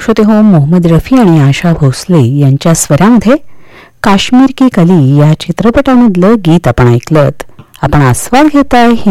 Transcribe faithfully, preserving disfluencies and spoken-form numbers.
श्रोते हो, मोहम्मद रफी आणि आशा भोसले यांच्या स्वरामध्ये काश्मीर की कली या चित्रपटामधलं गीत आपण ऐकलं. आपण आस्वाद घेताय